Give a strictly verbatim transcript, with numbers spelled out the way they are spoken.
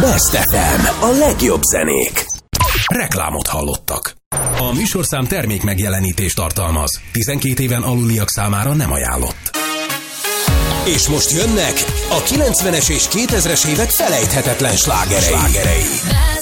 Best ef em, a legjobb zenék. Reklámot hallottak. A műsorszám termék megjelenítést tartalmaz. tizenkét éven aluliak számára nem ajánlott. És most jönnek a kilencvenes és kétezres évek felejthetetlen slágerei. slágerei.